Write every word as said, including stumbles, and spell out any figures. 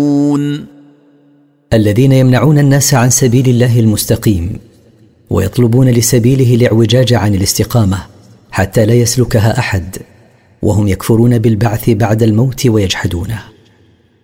الذين يمنعون الناس عن سبيل الله المستقيم ويطلبون لسبيله الاعوجاج عن الاستقامة حتى لا يسلكها أحد، وهم يكفرون بالبعث بعد الموت ويجحدونه.